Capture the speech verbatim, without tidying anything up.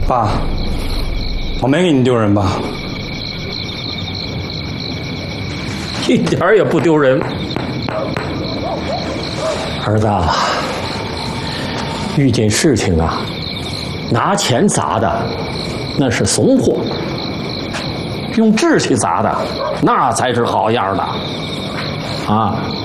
爸，我没给你丢人吧？ 一点儿也不丢人。儿子，遇见事情啊，拿钱砸的那是怂货，用志气砸的那才是好样的啊！